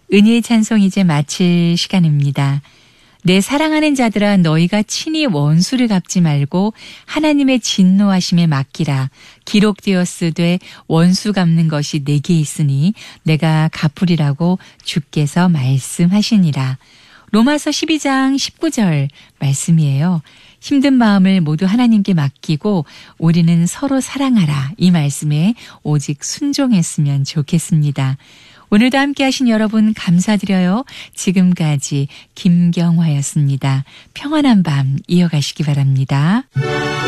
은혜의 찬송 이제 마칠 시간입니다. 내 사랑하는 자들아 너희가 친히 원수를 갚지 말고 하나님의 진노하심에 맡기라. 기록되었으되 원수 갚는 것이 내게 있으니 내가 갚으리라고 주께서 말씀하시니라. 로마서 12장 19절 말씀이에요. 힘든 마음을 모두 하나님께 맡기고 우리는 서로 사랑하라. 이 말씀에 오직 순종했으면 좋겠습니다. 오늘도 함께 하신 여러분 감사드려요. 지금까지 김경화였습니다. 평안한 밤 이어가시기 바랍니다.